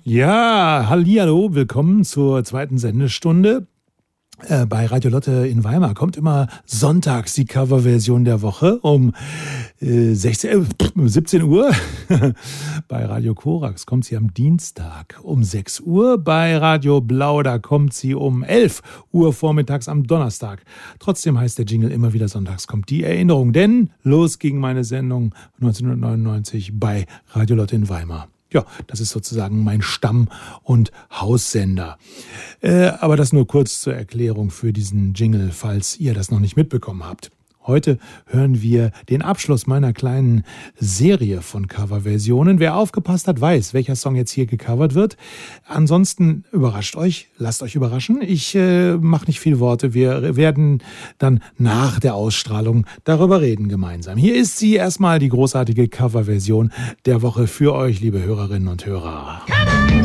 Ja, hallihallo, willkommen zur zweiten Sendestunde. Bei Radio Lotte in Weimar kommt immer sonntags die Coverversion der Woche um 17 Uhr. Bei Radio Korax kommt sie am Dienstag um 6 Uhr. Bei Radio Blau, da kommt sie um 11 Uhr vormittags am Donnerstag. Trotzdem heißt der Jingle immer wieder sonntags kommt die Erinnerung, denn los ging meine Sendung 1999 bei Radio Lotte in Weimar. Ja, das ist sozusagen mein Stamm- und Haussender. Aber das nur kurz zur Erklärung für diesen Jingle, falls ihr das noch nicht mitbekommen habt. Heute hören wir den Abschluss meiner kleinen Serie von Coverversionen. Wer aufgepasst hat, weiß, welcher Song jetzt hier gecovert wird. Ansonsten überrascht euch, lasst euch überraschen. Ich mache nicht viel Worte. Wir werden dann nach der Ausstrahlung darüber reden gemeinsam. Hier ist sie erstmal, die großartige Coverversion der Woche für euch, liebe Hörerinnen und Hörer.